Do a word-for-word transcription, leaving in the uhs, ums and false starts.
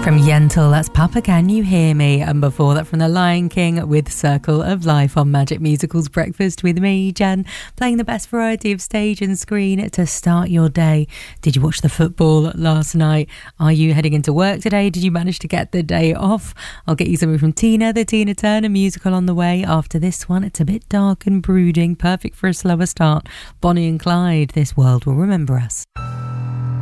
from Yentl, that's Papa Can You Hear Me? And before that from The Lion King with Circle of Life on Magic Musicals Breakfast with me, Jen, playing the best variety of stage and screen to start your day. Did you watch the football last night? Are you heading into work today? Did you manage to get the day off? I'll get you something from Tina, the Tina Turner musical on the way. After this one, it's a bit dark and brooding, perfect for a slower start. Bonnie and Clyde, This World Will Remember Us.